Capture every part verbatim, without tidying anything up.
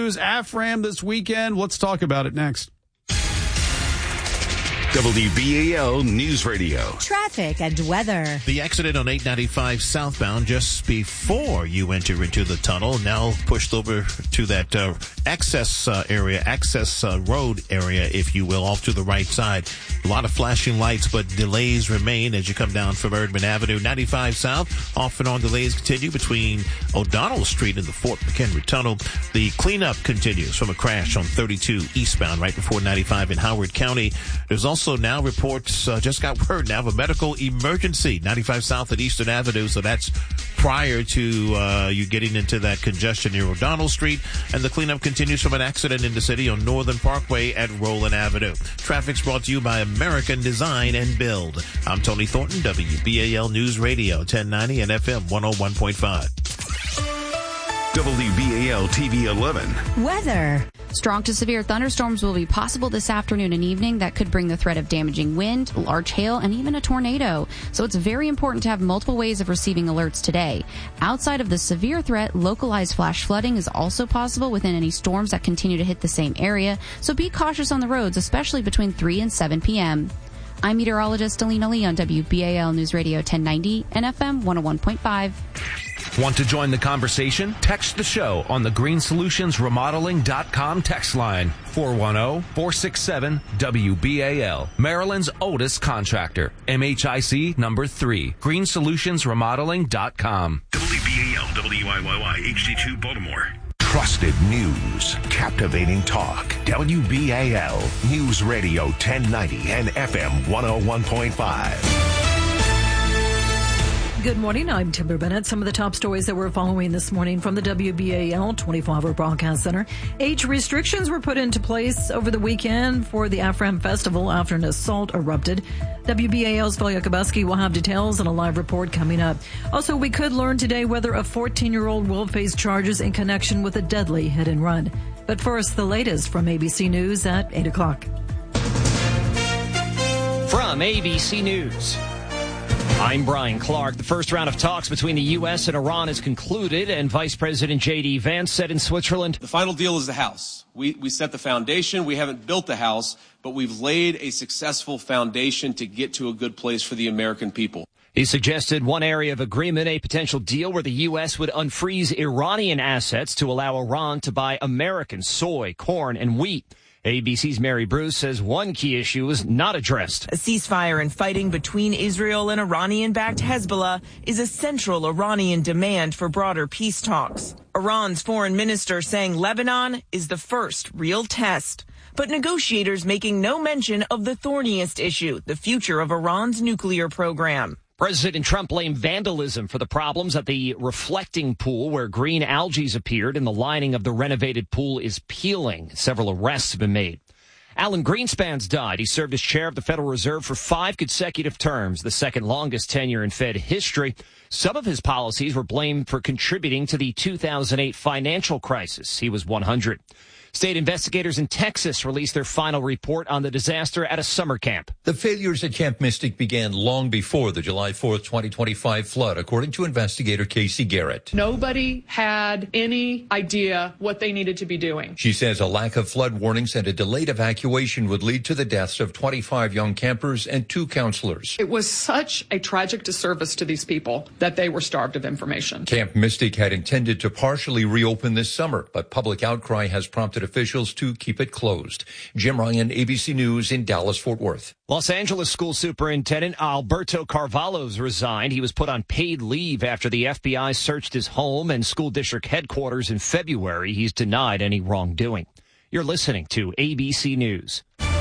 News, AFRAM this weekend. Let's talk about it next. W B A L News Radio. Traffic and weather. The accident on eight ninety-five southbound just before you enter into the tunnel, now pushed over to that uh, access uh, area, access uh, road area, if you will, off to the right side. A lot of flashing lights, but delays remain as you come down from Erdman Avenue. ninety-five south, off and on delays continue between O'Donnell Street and the Fort McHenry Tunnel. The cleanup continues from a crash on thirty-two eastbound right before ninety-five in Howard County. There's also now reports, uh, just got word now of a medical emergency, ninety-five south at Eastern Avenue. So that's prior to uh, you getting into that congestion near O'Donnell Street. And the cleanup continues from an accident in the city on Northern Parkway at Roland Avenue. Traffic's brought to you by American Design and Build. I'm Tony Thornton, W B A L News Radio, ten ninety and F M one oh one point five. W B A L T V eleven. Weather. Strong to severe thunderstorms will be possible this afternoon and evening that could bring the threat of damaging wind, large hail, and even a tornado. So it's very important to have multiple ways of receiving alerts today. Outside of the severe threat, localized flash flooding is also possible within any storms that continue to hit the same area. So be cautious on the roads, especially between three and seven p.m. I'm meteorologist Alina Lee on W B A L News Radio ten ninety and F M one oh one point five. Want to join the conversation? Text the show on the green solutions remodeling dot com text line four one zero, four six seven, W B A L. Maryland's oldest contractor. M H I C number three. green solutions remodeling dot com. W B A L W I Y Y H D two Baltimore. Trusted news, captivating talk. W B A L News Radio ten ninety and F M one oh one point five. Good morning. I'm Timber Bennett. Some of the top stories that we're following this morning from the W B A L twenty-four hour Broadcast Center. Age restrictions were put into place over the weekend for the AFRAM Festival after an assault erupted. W B A L's Phil Yakubowski will have details in a live report coming up. Also, we could learn today whether a fourteen-year-old will face charges in connection with a deadly hit and run. But first, the latest from A B C News at eight o'clock. From A B C News, I'm Brian Clark. The first round of talks between the U S and Iran is concluded, and Vice President J D. Vance said in Switzerland, the final deal is the house. We, we set the foundation. We haven't built the house, but we've laid a successful foundation to get to a good place for the American people. He suggested one area of agreement, a potential deal where the U S would unfreeze Iranian assets to allow Iran to buy American soy, corn, and wheat. A B C's Mary Bruce says one key issue is not addressed. A ceasefire and fighting between Israel and Iranian-backed Hezbollah is a central Iranian demand for broader peace talks. Iran's foreign minister saying Lebanon is the first real test. But negotiators making no mention of the thorniest issue, the future of Iran's nuclear program. President Trump blamed vandalism for the problems at the reflecting pool where green algae appeared and the lining of the renovated pool is peeling. Several arrests have been made. Alan Greenspan's died. He served as chair of the Federal Reserve for five consecutive terms, the second longest tenure in Fed history. Some of his policies were blamed for contributing to the two thousand eight financial crisis. He was one hundred. State investigators in Texas released their final report on the disaster at a summer camp. The failures at Camp Mystic began long before the July fourth, twenty twenty-five flood, according to investigator Casey Garrett. Nobody had any idea what they needed to be doing. She says a lack of flood warnings and a delayed evacuation would lead to the deaths of twenty-five young campers and two counselors. It was such a tragic disservice to these people that they were starved of information. Camp Mystic had intended to partially reopen this summer, but public outcry has prompted officials to keep it closed. Jim Ryan, A B C News in Dallas-Fort Worth. Los Angeles School Superintendent Alberto Carvalho's resigned. He was put on paid leave after the F B I searched his home and school district headquarters in February. He's denied any wrongdoing. You're listening to A B C News.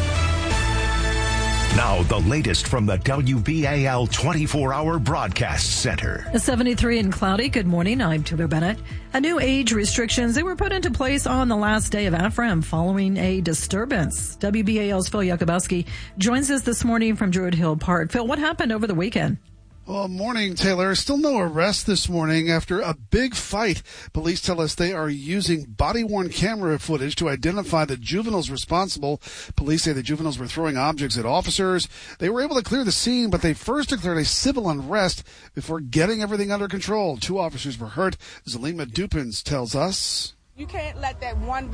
Now, the latest from the W B A L twenty-four hour Broadcast Center. seventy-three and cloudy. Good morning. I'm Timber Bennett. A new age restrictions, they were put into place on the last day of AFRAM following a disturbance. W B A L's Phil Yakubowski joins us this morning from Druid Hill Park. Phil, what happened over the weekend? Well, morning, Taylor. Still no arrest this morning after a big fight. Police tell us they are using body-worn camera footage to identify the juveniles responsible. Police say the juveniles were throwing objects at officers. They were able to clear the scene, but they first declared a civil unrest before getting everything under control. Two officers were hurt. Zalima Dupins tells us. You can't let that one